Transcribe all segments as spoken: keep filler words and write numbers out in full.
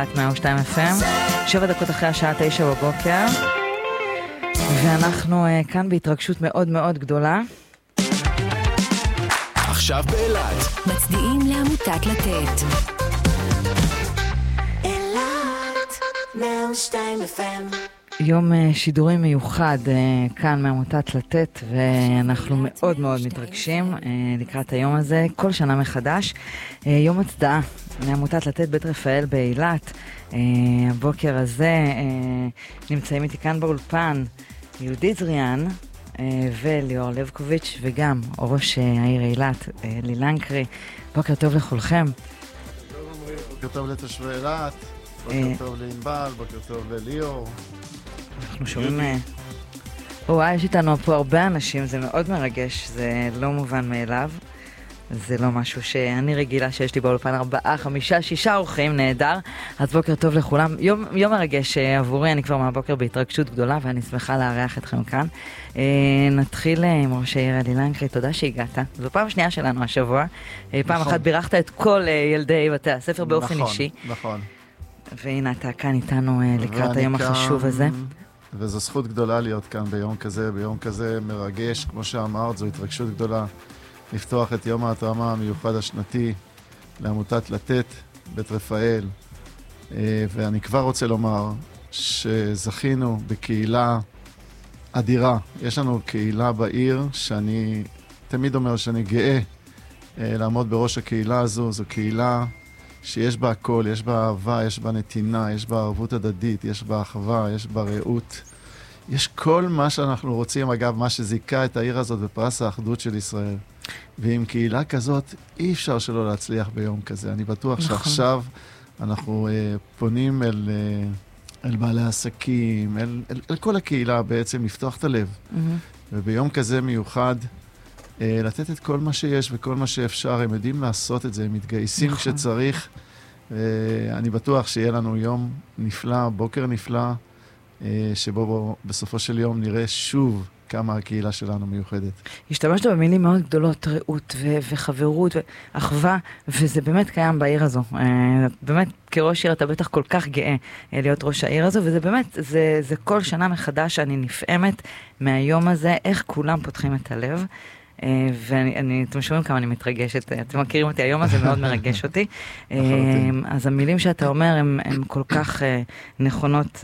מאה ושתיים אף אם, שבע דקות אחרי השעה תשע בבוקר, ואנחנו uh, כאן בהתרגשות מאוד מאוד גדולה. עכשיו באילת מצדיעים לעמותת לתת. אילת מאה ושתיים אף אם. יום uh, שידורי מיוחד uh, כאן מעמותת לתת, ואנחנו מאוד מאוד מתרגשים uh, לקראת היום הזה, כל שנה מחדש. uh, יום הצדעה מעמותת לתת בית רפאל באילת. uh, הבוקר הזה uh, נמצאים איתי כאן באולפן יהודית זריאן uh, וליאור לבקוביץ' וגם ראש uh, העיר אילת uh, לילנקרי. בוקר טוב לכולכם. בוקר טוב לתושבי אילת, בוקר טוב לענבל, בוקר טוב לליאור. אנחנו שומעים... וואי, יש איתנו פה הרבה אנשים, זה מאוד מרגש, זה לא מובן מאליו. זה לא משהו שאני רגילה שיש לי באולפן ארבעה, חמישה, שישה אורחים, נהדר. אז בוקר טוב לכולם. יום, יום מרגש עבורי, אני כבר מהבוקר בהתרגשות גדולה, ואני שמחה לארח אתכם כאן. נתחיל עם ראש העיר לילנקרי, תודה שהגעת. זו פעם שנייה שלנו השבוע. פעם אחת בירכת את כל ילדי בתי הספר באופן אישי. נכון, נכון. והנה אתה כאן איתנו לקראת היום החשוב הזה. וזו זכות גדולה להיות כאן ביום כזה, ביום כזה מרגש, כמו שאמרת, זו התרגשות גדולה לפתוח את יום ההתרמה המיוחד השנתי לעמותת לתת בית רפאל. ואני כבר רוצה לומר שזכינו בקהילה אדירה. יש לנו קהילה בעיר שאני תמיד אומר שאני גאה לעמוד בראש הקהילה הזו. זו קהילה שיש בה הכל, יש בה אהבה, יש בה נתינה, יש בה ערבות הדדית, יש בה אחווה, יש בה רעות. יש כל מה שאנחנו רוצים, אגב, מה שזיקה את העיר הזאת בפרס האחדות של ישראל. ועם קהילה כזאת אי אפשר שלא להצליח ביום כזה. אני בטוח נכון. שעכשיו אנחנו אה, פונים אל, אה, אל בעלי עסקים, אל, אל, אל כל הקהילה בעצם, לפתוח את הלב. Mm-hmm. וביום כזה מיוחד, לתת את כל מה שיש וכל מה שאפשר, הם יודעים לעשות את זה, הם מתגייסים נכון. כשצריך. אני בטוח שיהיה לנו יום נפלא, בוקר נפלא, שבו בו, בסופו של יום נראה שוב כמה הקהילה שלנו מיוחדת. השתמשת במילים מאוד גדולות, רעות ו- וחברות ואחווה, וזה באמת קיים בעיר הזו. באמת, כראש עיר אתה בטח כל כך גאה להיות ראש העיר הזו, וזה באמת, זה, זה כל שנה מחדש אני נפעמת מהיום הזה, איך כולם פותחים את הלב. ואני, אתם שומעים כמה אני מתרגשת, אתם מכירים אותי, היום הזה מאוד מרגש אותי. אז המילים שאתה אומר הן כל כך נכונות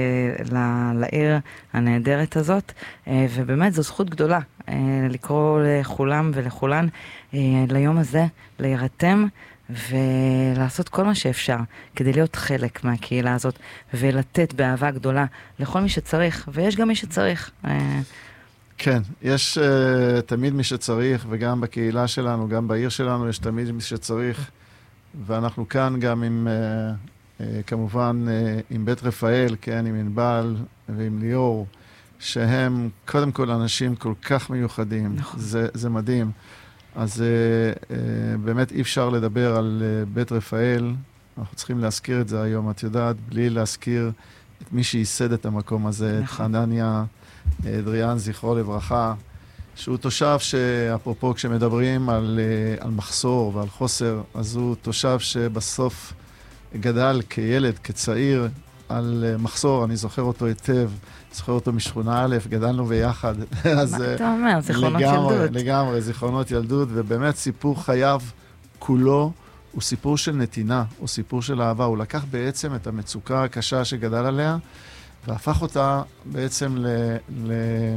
לעיר הנהדרת הזאת, ובאמת זו זכות גדולה לקרוא לכולם ולכולן ליום הזה, להירתם ולעשות כל מה שאפשר כדי להיות חלק מהקהילה הזאת, ולתת באהבה גדולה לכל מי שצריך, ויש גם מי שצריך. כן, יש uh, תמיד מי שצריך, וגם בקהילה שלנו, גם בעיר שלנו, יש תמיד מי שצריך, ואנחנו כאן גם עם, uh, uh, כמובן, uh, עם בית רפאל, כן, עם ענבל ועם ליאור, שהם קודם כל אנשים כל כך מיוחדים, נכון. זה, זה מדהים. אז uh, uh, באמת אי אפשר לדבר על uh, בית רפאל, אנחנו צריכים להזכיר את זה היום, את יודעת, בלי להזכיר את מי שייסד את המקום הזה, נכון. את חנניה, דריאן, זכרו לברכה, שהוא תושב שאפרופו כשמדברים על, על מחסור ועל חוסר, אז הוא תושב שבסוף גדל כילד, כצעיר, על מחסור. אני זוכר אותו היטב, זוכר אותו משכונה א', גדלנו ביחד. מה אתה אומר? זיכרונות לגמרי, ילדות. לגמרי, זיכרונות ילדות, ובאמת סיפור חייו כולו הוא סיפור של נתינה, הוא סיפור של אהבה. הוא לקח בעצם את המצוקה הקשה שגדל עליה, והפך אותה בעצם ל, ל,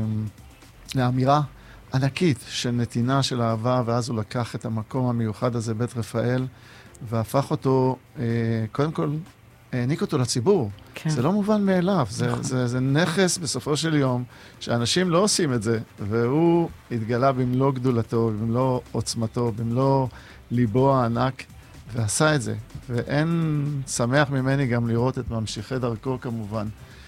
לאמירה ענקית של נתינה, של אהבה, ואז הוא לקח את המקום המיוחד הזה, בית רפאל, והפך אותו, אה, קודם כל, העניק אותו לציבור. כן. זה לא מובן מאליו, זה, נכון. זה, זה נכס בסופו של יום, שאנשים לא עושים את זה, והוא התגלה במלוא גדולתו, במלוא עוצמתו, במלוא ליבו הענק, ועשה את זה. ואין שמח ממני גם לראות את ממשיכי דרכו כמובן.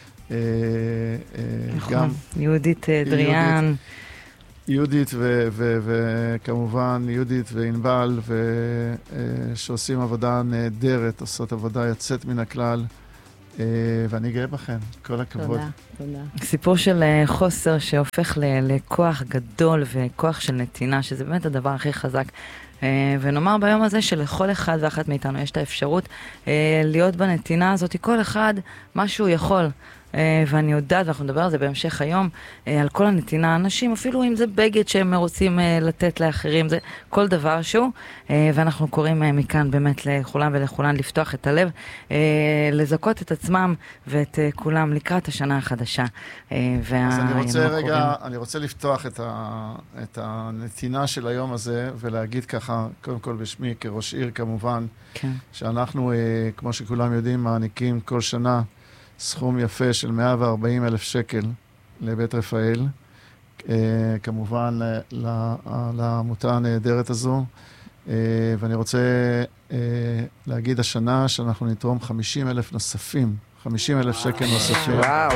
נכון, יהודית דריאן. יהודית וכמובן יהודית וענבל, שעושים עבודה נהדרת, עושות עבודה יוצאת מן הכלל, ואני גאה בכם, כל הכבוד. תודה, תודה. סיפור של חוסר שהופך לכוח גדול וכוח של נתינה, שזה באמת הדבר הכי חזק ונאמר ביום הזה שלכל אחד ואחת מאיתנו יש את האפשרות להיות בנתינה הזאת, כל אחד מה שהוא יכול. ואני יודעת, ואנחנו נדבר על זה בהמשך היום, על כל הנתינה, אנשים, אפילו אם זה בגד שהם רוצים לתת לאחרים, זה כל דבר שהוא, ואנחנו קוראים מכאן באמת לכולם ולכולן לפתוח את הלב, לזכות את עצמם ואת כולם לקראת השנה החדשה. אז אני רוצה רגע, אני רוצה לפתוח את, ה, את הנתינה של היום הזה, ולהגיד ככה, קודם כל בשמי כראש עיר כמובן, כן. שאנחנו, כמו שכולם יודעים, מעניקים כל שנה, סכום יפה של מאה וארבעים אלף שקל לבית רפאל, אה, כמובן לה, לעמותה הנהדרת הזו, אה, ואני רוצה אה, להגיד השנה שאנחנו נתרום חמישים אלף נוספים, חמישים אלף שקל נוספים. וואו.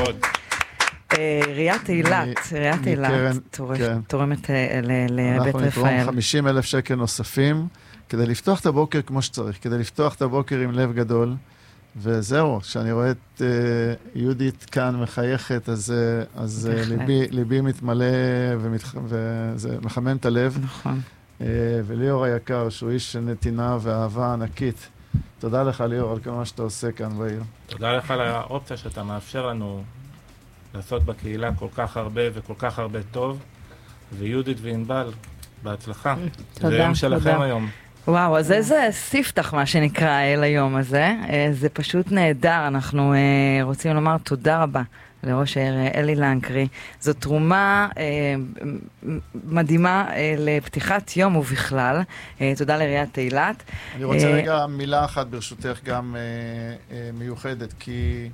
עיריית אילת, עיריית אילת תורמת לבית רפאל. אנחנו נתרום חמישים אלף שקל נוספים, כדי לפתוח את הבוקר כמו שצריך, כדי לפתוח את הבוקר עם לב גדול, וזהו, כשאני רואה את uh, יהודית כאן מחייכת, אז, uh, אז uh, ליבי, ליבי מתמלא ומתח... וזה מחמם את הלב. נכון. Uh, וליאור היקר, שהוא איש של נתינה ואהבה ענקית. תודה לך, ליאור, על כל מה שאתה עושה כאן בעיר. תודה לך על האופציה שאתה מאפשר לנו לעשות בקהילה כל כך הרבה וכל כך הרבה טוב. ויהודית וענבל, בהצלחה. תודה, זה יום שלכם תודה. היום. וואו, אז איזה ספתח מה שנקרא אל היום הזה, זה פשוט נהדר, אנחנו רוצים לומר תודה רבה לראש העיר אלי לנקרי, זו תרומה מדהימה לפתיחת יום ובכלל, תודה לעיריית אילת. אני רוצה רגע מילה אחת ברשותך גם מיוחדת, כי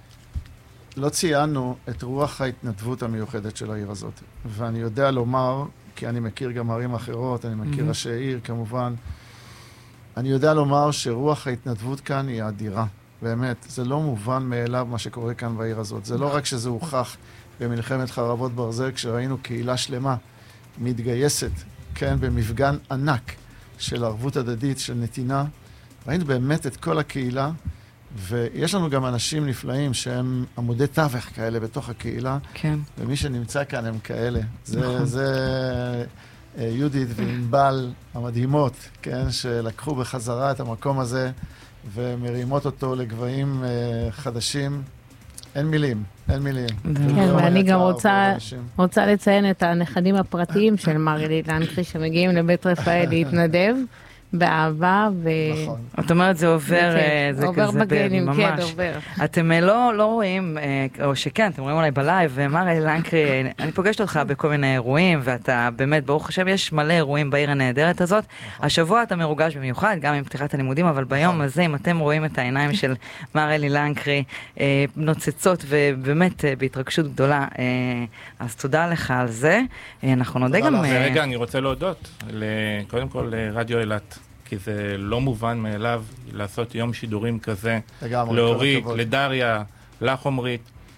לא ציינו את רוח ההתנדבות המיוחדת של העיר הזאת, ואני יודע לומר, כי אני מכיר גם ערים אחרות, אני מכיר ראשי עיר כמובן, אני יודע לומר שרוח ההתנדבות כאן היא אדירה, באמת. זה לא מובן מאליו מה שקורה כאן בעיר הזאת. זה לא רק שזה הוכח במלחמת חרבות ברזל, כשראינו קהילה שלמה מתגייסת, כן, במפגן ענק של ערבות הדדית, של נתינה. ראינו באמת את כל הקהילה, ויש לנו גם אנשים נפלאים שהם עמודי תווך כאלה בתוך הקהילה, כן. ומי שנמצא כאן הם כאלה. זה, זה יהודית וענבל המדהימות, כן, שלקחו בחזרה את המקום הזה ומרימות אותו לגבהים חדשים. אין מילים, אין מילים. כן, ואני גם רוצה, רוצה לציין את הנכדים הפרטיים של מר אלי לנקרי שמגיעים לבית רפאל להתנדב. באהבה ו... נכון. את אומרת, זה עובר, זה עובר כזה בגנים, ממש. כן, עובר. אתם לא, לא רואים, או שכן, אתם רואים אולי בלייב, ומר אלי לנקרי, אני פוגשת אותך בכל מיני אירועים, ואתה באמת, ברוך השם, יש מלא אירועים בעיר הנהדרת הזאת. נכון. השבוע אתה מרוגש במיוחד, גם עם פתיחת הלימודים, אבל ביום נכון. הזה, אם אתם רואים את העיניים של מר אלי לנקרי, נוצצות, ובאמת בהתרגשות גדולה, אז תודה לך על זה. אנחנו נודה גם... רגע, אני רוצה להודות, קודם כל לרדיו אילת. כי זה לא מובן מאליו לעשות יום שידורים כזה, להוריד, לדריה, לחומרית,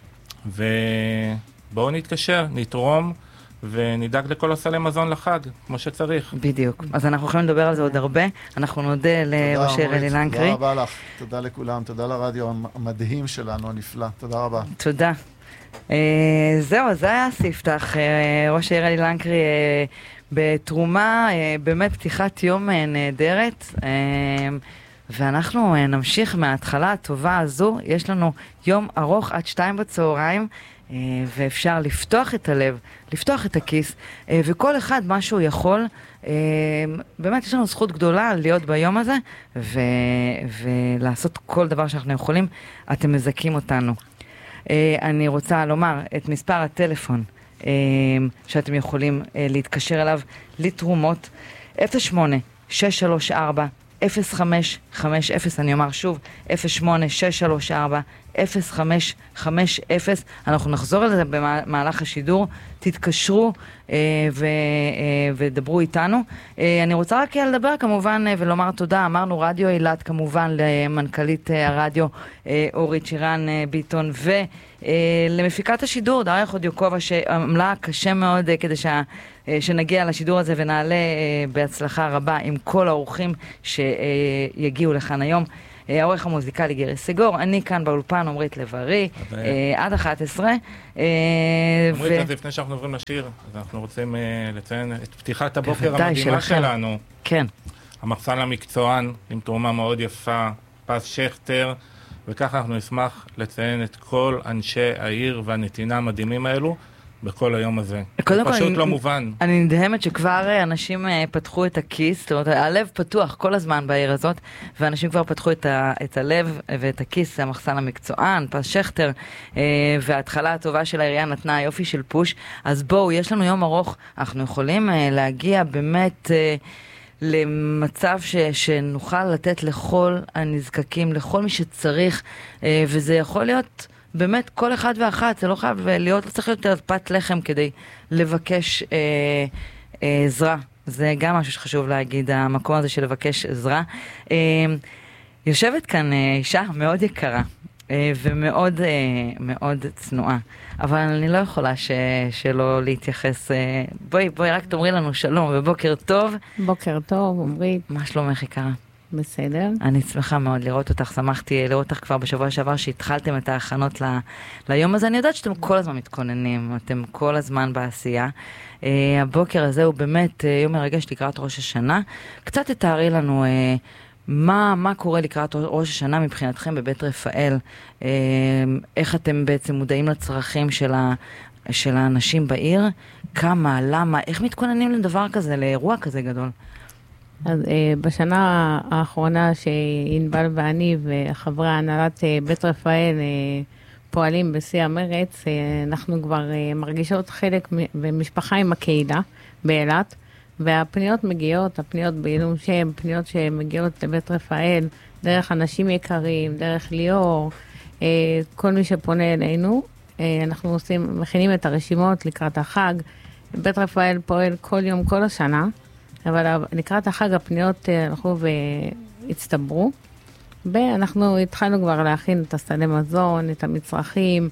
ובואו נתקשר, נתרום, ונדאג לכל הסלי מזון לחג, כמו שצריך. בדיוק. אז אנחנו יכולים לדבר על זה עוד הרבה. אנחנו נודה לראש העיר אלי לנקרי. תודה רבה לך, תודה לכולם, תודה לרדיו המדהים שלנו, הנפלא. תודה רבה. תודה. זהו, זה היה ספתח. ראש העיר אלי לנקרי בתרומה, באמת פתיחת יום נהדרת, ואנחנו נמשיך מההתחלה הטובה הזו. יש לנו יום ארוך עד שתיים בצהריים, ואפשר לפתוח את הלב, לפתוח את הכיס, וכל אחד מה שהוא יכול. באמת יש לנו זכות גדולה להיות ביום הזה, ו- ולעשות כל דבר שאנחנו יכולים. אתם מזכים אותנו. אני רוצה לומר את מספר הטלפון שאתם יכולים להתקשר אליו לתרומות, אפס שמונה שש שלוש ארבע אפס חמש חמש אפס, אני אומר שוב, אפס שמונה שש שלוש ארבע אפס חמש חמש אפס. אנחנו נחזור על זה במהלך השידור, תתקשרו אה, ו, אה, ודברו איתנו. אה, אני רוצה רק לדבר כמובן אה, ולומר תודה. אמרנו רדיו אילת כמובן למנכ"לית אה, הרדיו אה, אורית שירן אה, ביטון, ו... Uh, למפיקת השידור, דריה חודיוקובה, שעמלה קשה מאוד uh, כדי שה, uh, שנגיע לשידור הזה ונעלה uh, בהצלחה רבה עם כל האורחים שיגיעו uh, לכאן היום. העורך המוזיקלי גירי סגור, אני כאן באולפן עומרית לב-ארי, עד אחת עשרה. עומרית, אז לפני שאנחנו עוברים לשיר, אז אנחנו רוצים לציין את פתיחת הבוקר המדהימה שלנו. כן. המחסן למקצוען, עם תרומה מאוד יפה, פס שכטר, וככה אנחנו נשמח לציין את כל אנשי העיר והנתינה המדהימים האלו בכל היום הזה. זה פשוט אני, לא מובן. אני נדהמת שכבר אנשים פתחו את הכיס, זאת אומרת, הלב פתוח כל הזמן בעיר הזאת, ואנשים כבר פתחו את, ה, את הלב ואת הכיס, המחסן המקצוען, פס שכטר, וההתחלה הטובה של העירייה נתנה יופי של פוש. אז בואו, יש לנו יום ארוך, אנחנו יכולים להגיע באמת למצב ש, שנוכל לתת לכל הנזקקים, לכל מי שצריך, וזה יכול להיות באמת כל אחד ואחת, זה לא חייב להיות, לא צריך להיות פת לחם כדי לבקש אה, אה, עזרה. זה גם משהו שחשוב להגיד, המקום הזה של לבקש עזרה. אה, יושבת כאן אה, אישה מאוד יקרה, אה, ומאוד אה, מאוד צנועה, אבל אני לא יכולה ש, שלא להתייחס. אה, בואי, בואי רק תאמרי לנו שלום ובוקר טוב. בוקר טוב, עומרית. מה שלומך יקרה? בסדר. אני שמחה מאוד לראות אותך, שמחתי לראות אותך כבר בשבוע שעבר שהתחלתם את ההכנות ל, ליום הזה. אני יודעת שאתם כל הזמן מתכוננים, אתם כל הזמן בעשייה. Uh, הבוקר הזה הוא באמת uh, יום מרגש לקראת ראש השנה. קצת תתארי לנו uh, מה, מה קורה לקראת ראש השנה מבחינתכם בבית רפאל, uh, איך אתם בעצם מודעים לצרכים של, ה, של האנשים בעיר, כמה, למה, איך מתכוננים לדבר כזה, לאירוע כזה גדול? אז אה, בשנה האחרונה שענבל ואני וחברי הנהלת אה, בית רפאל אה, פועלים בשיא המרץ, אה, אנחנו כבר אה, מרגישות חלק במשפחה עם הקהילה באילת, והפניות מגיעות, הפניות בעילום שם, פניות שמגיעות לבית רפאל, דרך אנשים יקרים, דרך ליאור, אה, כל מי שפונה אלינו, אה, אנחנו עושים, מכינים את הרשימות לקראת החג. בית רפאל פועל כל יום, כל השנה, אבל לקראת החג הפניות הלכו והצטברו, ואנחנו התחלנו כבר להכין את הסלי מזון, את המצרכים,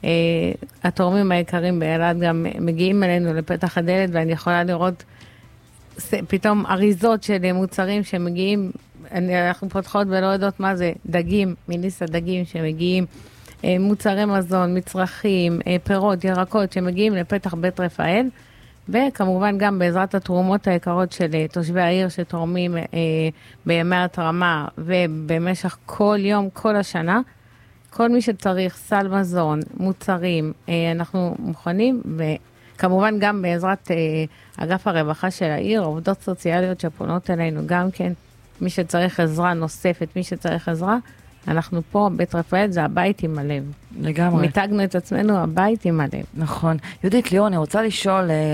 התורמים היקרים באילת גם מגיעים אלינו לפתח הדלת, ואני יכולה לראות פתאום אריזות של מוצרים שמגיעים, אנחנו פותחות ולא יודעות מה זה, דגים, מיניס הדגים שמגיעים, מוצרי מזון, מצרכים, פירות, ירקות שמגיעים לפתח בית רפאל, וכמובן גם בעזרת התרומות היקרות של תושבי העיר שתורמים אה, בימי התרמה ובמשך כל יום, כל השנה, כל מי שצריך סל מזון, מוצרים, אה, אנחנו מוכנים, וכמובן גם בעזרת אה, אגף הרווחה של העיר, עובדות סוציאליות שפונות אלינו גם כן, מי שצריך עזרה נוספת, מי שצריך עזרה, אנחנו פה, בית רפאל, זה הבית עם הלב. לגמרי. מיתגנו את עצמנו, הבית עם הלב. נכון. יהודית, ליאור, אני רוצה לשאול, אה,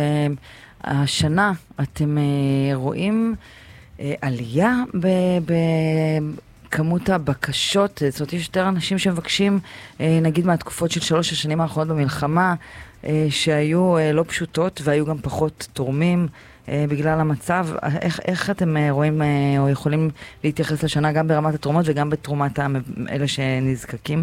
השנה אתם אה, רואים אה, עלייה בכמות הבקשות, זאת אומרת, יש יותר אנשים שמבקשים, אה, נגיד מהתקופות של שלוש השנים האחרונות במלחמה, אה, שהיו אה, לא פשוטות, והיו גם פחות תורמים, בגלל המצב. איך, איך אתם רואים או יכולים להתייחס לשנה גם ברמת התרומות וגם בתרומת אלה שנזקקים?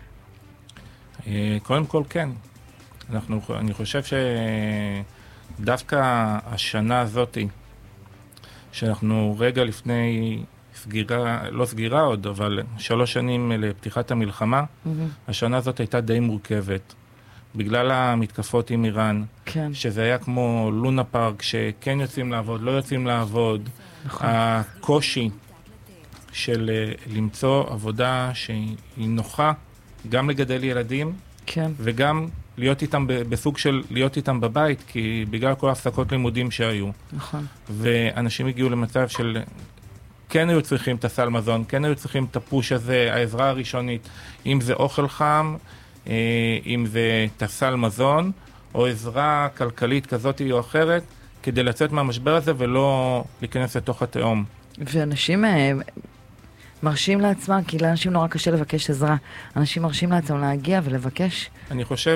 קודם כל כן. אנחנו, אני חושב שדווקא השנה הזאת, שאנחנו רגע לפני סגירה, לא סגירה עוד, אבל שלוש שנים לפתיחת המלחמה, mm-hmm. השנה הזאת הייתה די מורכבת. בגלל המתקפות עם איראן, כן. שזה היה כמו לונה פארק, שכן יוצאים לעבוד, לא יוצאים לעבוד. נכון. הקושי של למצוא עבודה שהיא נוחה, גם לגדל ילדים, כן. וגם להיות איתם בסוג של להיות איתם בבית, כי בגלל כל ההפסקות לימודים שהיו. נכון. ואנשים הגיעו למצב של כן היו צריכים את הסל מזון, כן היו צריכים את הפוש הזה, העזרה הראשונית, אם זה אוכל חם, אם זה תסל מזון, או עזרה כלכלית כזאת או אחרת, כדי לצאת מהמשבר הזה ולא להיכנס לתוך התהום. ואנשים מרשים לעצמם, כי לאנשים נורא קשה לבקש עזרה. אנשים מרשים לעצמם להגיע ולבקש. אני חושב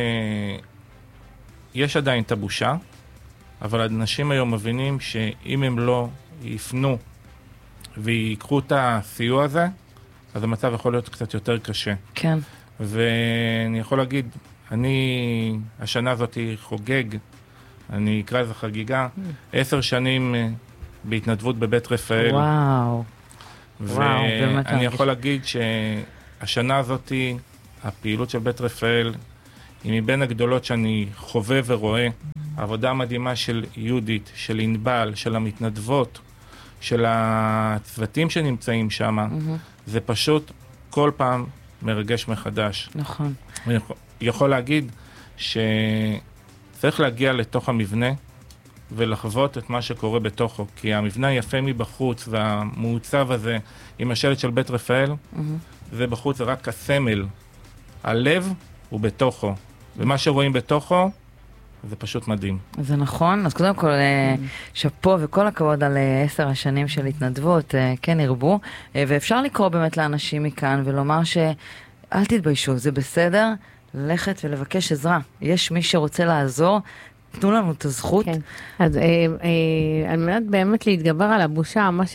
שיש עדיין את הבושה, אבל אנשים היום מבינים שאם הם לא יפנו ויקחו את הסיוע הזה, אז המצב יכול להיות קצת יותר קשה. כן. ואני יכול להגיד, אני השנה הזאת חוגג, אני אקרא איזה חגיגה, עשר שנים בהתנדבות בבית רפאל. וואו. וואו, באמת ואני מרגיש. יכול להגיד שהשנה הזאת, הפעילות של בית רפאל, היא מבין הגדולות שאני חווה ורואה. העבודה המדהימה של יהודית, של ענבל, של המתנדבות, של הצוותים שנמצאים שם, Mm-hmm. זה פשוט כל פעם מרגש מחדש. נכון. אני יכול להגיד שצריך להגיע לתוך המבנה ולחוות את מה שקורה בתוכו, כי המבנה היפה מבחוץ והמעוצב הזה עם השלט של בית רפאל, Mm-hmm. זה בחוץ, זה רק הסמל. הלב הוא בתוכו, ומה שרואים בתוכו זה פשוט מדהים. זה נכון, אז קודם כל שאפו וכל הכבוד על עשר השנים של התנדבות, כן ירבו, ואפשר לקרוא באמת לאנשים מכאן ולומר שאל תתביישו, זה בסדר ללכת ולבקש עזרה. יש מי שרוצה לעזור, תנו לנו את הזכות. כן, אז אה, אה, על מנת באמת להתגבר על הבושה, מה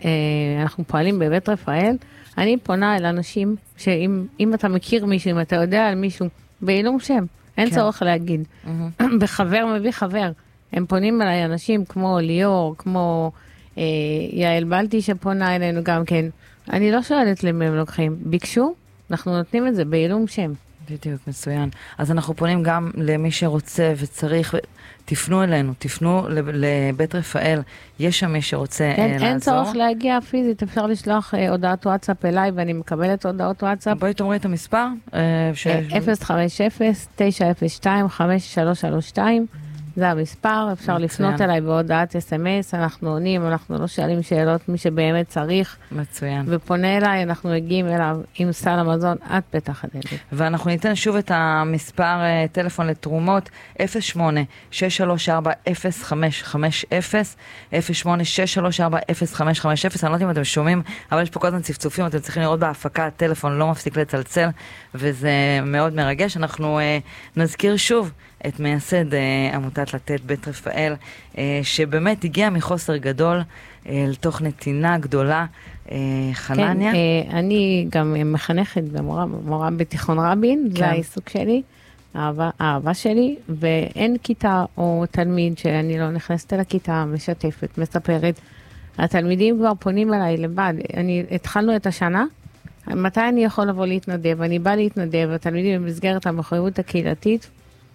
שאנחנו פועלים בבית רפאל, אני פונה אל אנשים שאם אם אתה מכיר מישהו, אם אתה יודע על מישהו, בעילום שם, אין כן. צורך להגיד. Mm-hmm. בחבר מביא חבר. הם פונים אליי אנשים כמו ליאור, כמו אה, יעל בלטי שפונה אלינו גם כן. אני לא שואלת למי הם לוקחים. ביקשו, אנחנו נותנים את זה בעילום שם. בדיוק, מצוין. אז אנחנו פונים גם למי שרוצה וצריך, תפנו אלינו, תפנו לבית רפאל, יש שם מי שרוצה כן, לעזור. אין צורך להגיע פיזית, אפשר לשלוח אה, הודעת וואטסאפ אליי, ואני מקבלת הודעות וואטסאפ. בואי תאמרי את המספר. אה, ש... אפס חמש אפס תשע אפס שתיים חמש שלוש שלוש שתיים, זה המספר, אפשר מצוין. לפנות אליי בהודעת אס אם אס, אנחנו עונים, אנחנו לא שואלים שאלות, מי שבאמת צריך, מצוין. ופונה אליי, אנחנו מגיעים אליו עם סל המזון עד פתח הדלת. ואנחנו ניתן שוב את המספר אה, טלפון לתרומות, אפס שמונה שש שלוש ארבע אפס חמש חמש אפס, אפס שמונה שש שלוש ארבע אפס חמש חמש אפס, אני לא יודעת אם אתם שומעים, אבל יש פה כל הזמן צפצופים, אתם צריכים לראות בהפקה, הטלפון לא מפסיק לצלצל, וזה מאוד מרגש. אנחנו אה, נזכיר שוב את מייסד אה, עמותת לתת בית רפאל, אה, שבאמת הגיע מחוסר גדול, אה, לתוך נתינה גדולה, אה, חנניה. כן, אה, אני גם מחנכת במורה, מורה בתיכון רבין, כן. זה העיסוק שלי, האהבה, האהבה שלי, ואין כיתה או תלמיד שאני לא נכנסת אל הכיתה, משתפת, מספרת. התלמידים כבר פונים אליי לבד. אני, התחלנו את השנה, מתי אני יכול לבוא להתנדב? אני באה להתנדב, התלמידים במסגרת המחויבות הקהילתית.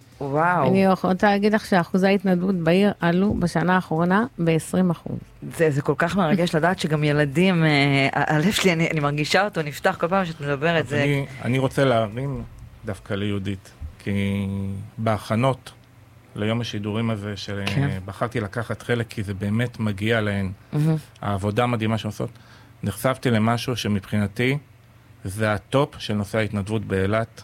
וואו. אני רוצה להגיד לך שאחוזי ההתנדבות בעיר עלו בשנה האחרונה ב-עשרים אחוז. זה, זה כל כך מרגש לדעת שגם ילדים, אה, הלב שלי, אני, אני מרגישה אותו, נפתח כל פעם שאת מדברת. זה... אני, אני רוצה להרים דווקא ליהודית, כי בהכנות ליום השידורים הזה, שבחרתי לקחת חלק, כי זה באמת מגיע להן, Mm-hmm. העבודה המדהימה שעושות, נחשפתי למשהו שמבחינתי זה הטופ של נושא ההתנדבות באילת.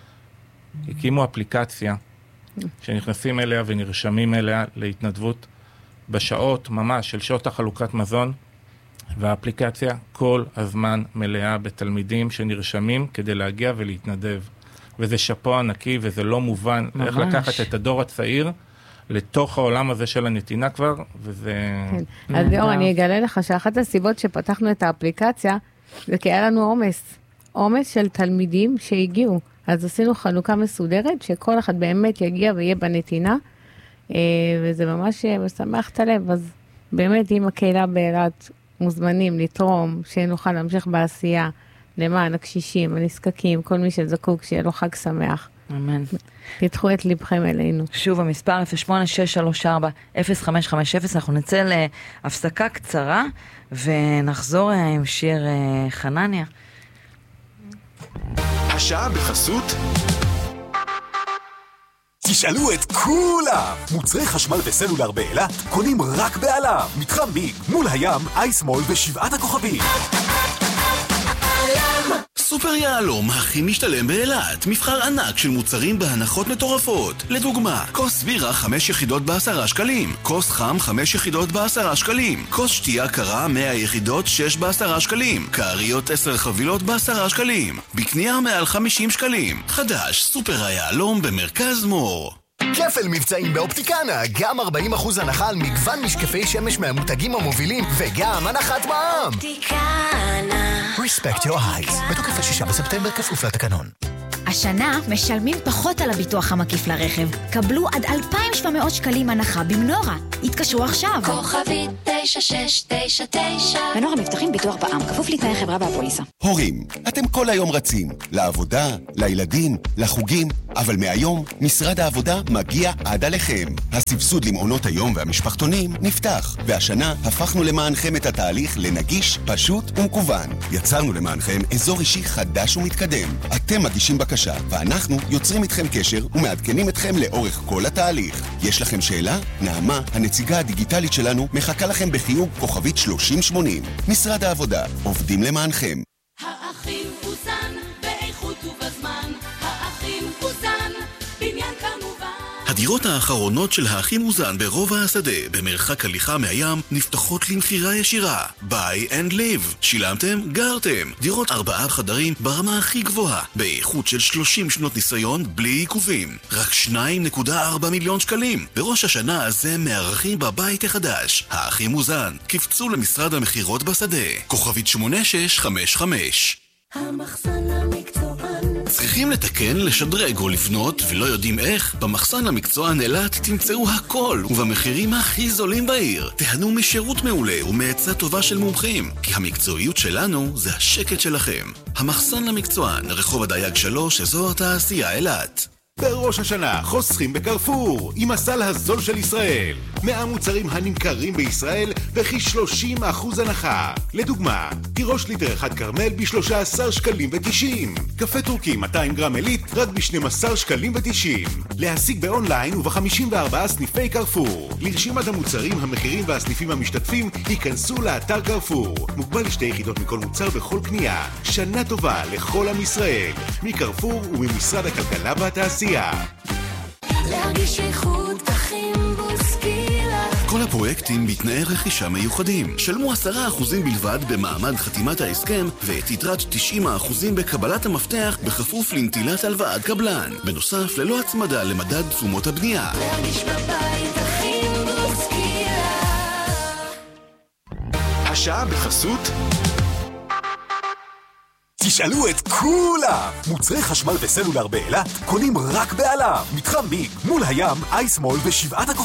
הקימו אפליקציה שנכנסים אליה ונרשמים אליה להתנדבות בשעות ממש של שעות החלוקת מזון, והאפליקציה כל הזמן מלאה בתלמידים שנרשמים כדי להגיע ולהתנדב. וזה שפו ענקי וזה לא מובן. ממש. איך לקחת את הדור הצעיר לתוך העולם הזה של הנתינה כבר, וזה... כן. אז ליאור, אני אגלה לך שאחת הסיבות שפתחנו את האפליקציה, זה כי היה לנו עומס. עומס של תלמידים שהגיעו. אז עשינו חלוקה מסודרת, שכל אחד באמת יגיע ויהיה בנתינה, וזה ממש משמח את הלב. אז באמת, אם הקהילה באילת מוזמנים לתרום, שנוכל להמשיך בעשייה, למען הקשישים, הנזקקים, כל מי שזקוק, שיהיה לו חג שמח. אמן. תדחו את לבכם אלינו. שוב, המספר אפס שמונה שש שלוש ארבע אפס חמש חמש אפס, אנחנו נצא להפסקה קצרה, ונחזור עם שיר חנניה. השעה בחסות תשאלו את כולם! מוצרי חשמל וסלולר באילת קונים רק בעלם. מתחם ביג מול הים, אייסמול ושבעת הכוכבים. סופר יהלום הכי משתלם באילת. מבחר ענק של מוצרים בהנחות מטורפות. לדוגמה, כוס בירה חמש יחידות בעשרה שקלים. כוס חם חמש יחידות בעשרה שקלים. כוס שתייה קרה מאה יחידות שש בעשרה שקלים. קעריות עשר חבילות בעשרה שקלים. בקנייה מעל חמישים שקלים. חדש, סופר היהלום במרכז מור. כפל מבצעים באופטיקנה, גם ארבעים אחוז הנחה על מגוון משקפי שמש מהמותגים המובילים וגם הנחת מע"מ. אופטיקנה. Respect your eyes. בתוקף השישה בספטמבר כפוף לתקנון. השנה משלמים פחות על הביטוח המקיף לרכב. קבלו עד אלפיים ושבע מאות שקלים הנחה במנורה. התקשרו עכשיו. כוכבית תשע שש תשע תשע. מנורה מבטחים ביטוח בע"מ, כפוף לתנאי החברה והפוליסה. הורים, אתם כל היום רצים. לעבודה, לילדים, לחוגים. אבל מהיום, משרד העבודה מגיע עד עליכם. הסבסוד למעונות היום והמשפחתונים נפתח. והשנה הפכנו למענכם את התהליך לנגיש, פשוט ומקוון. יצרנו למענכם אזור אישי חדש ומתקדם. אתם מגישים בקשה, ואנחנו יוצרים איתכם קשר ומעדכנים אתכם לאורך כל התהליך. יש לכם שאלה? נעמה, הנציגה הדיגיטלית שלנו, מחכה לכם בחיוג כוכבית שלושים שמונים. משרד העבודה, עובדים למענכם. האחים אוזן, באיכות ובזמן. האחים אוזן, בניין כמובן. הדירות האחרונות של האחים אוזן ברובע השדה, במרחק הליכה מהים, נפתחות למחירה ישירה. Buy and live. שילמתם? גרתם. דירות ארבעה חדרים ברמה הכי גבוהה, באיכות של שלושים שנות ניסיון בלי עיכובים. רק שניים נקודה ארבע מיליון שקלים. בראש השנה הזה מארחים בבית החדש. האחים אוזן. קפצו למשרד המחירות בשדה. כוכבית שמונה שש חמש חמש. המחסן למקצוען. צריכים לתקן, לשדרג או לבנות ולא יודעים איך? במחסן למקצוען אילת תמצאו הכל ובמחירים הכי זולים בעיר. תהנו משירות מעולה ומעצה טובה של מומחים, כי המקצועיות שלנו זה השקט שלכם. המחסן למקצוען, רחוב הדייג שלוש, אזור התעשייה אילת. בראש השנה חוסכים בקרפור עם הסל הזול של ישראל. מאה מוצרים הנמכרים בישראל וכי שלושים אחוז הנחה. לדוגמה, תירוש ליטר אחד קרמל ב-שלושה עשר שקלים ותשעים. קפה טורקי מאתיים גרם עילית רק ב-שנים עשר שקלים ותשעים. להשיג באונליין וב-חמישים וארבעה סניפי קרפור. לרשימת המוצרים, המחירים והסניפים המשתתפים ייכנסו לאתר קרפור. מוגבל לשתי יחידות מכל מוצר בכל קנייה. שנה טובה לכל עם ישראל. מקרפור וממשרד הכלכלה והתעשייה. להרגיש איכות אחים בוסקילה. כל הפרויקטים בתנאי רכישה מיוחדים. שלמו עשרה אחוזים בלבד במעמד חתימת ההסכם ואת יתרת תשעים אחוזים בקבלת המפתח בכפוף לנטילת הלוואת קבלן. בנוסף, ללא הצמדה למדד תשומות הבנייה. להרגיש בבית אחים בוסקילה. השעה בחסות תשאלו את כולם! מוצרי חשמל וסלולר באילת קונים רק בעלם. מתחם ביג, מול הים, אייסמול ושבעת הכוכבים.